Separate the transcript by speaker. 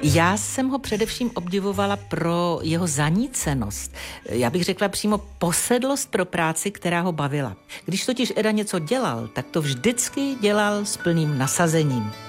Speaker 1: Já jsem ho především obdivovala pro jeho zanícenost. Já bych řekla přímo posedlost pro práci, která ho bavila. Když totiž Eda něco dělal, tak to vždycky dělal s plným nasazením.